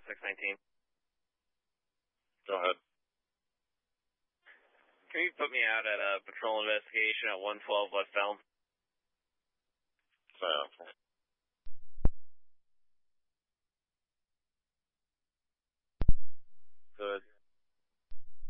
619. Go ahead. Can you put me out at a patrol investigation at 112 West Elm? So,